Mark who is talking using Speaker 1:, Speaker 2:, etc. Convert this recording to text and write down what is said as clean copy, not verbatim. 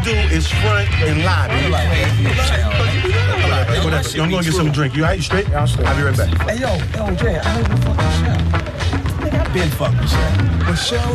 Speaker 1: do is front and lie, man. Hey, I'm gonna get something to drink. You all right? You straight?
Speaker 2: Yeah, I'm straight.
Speaker 1: I'll be right back.
Speaker 2: Hey, yo, Jay, I heard you fucking Michelle. Nigga, I been fucking Michelle. Michelle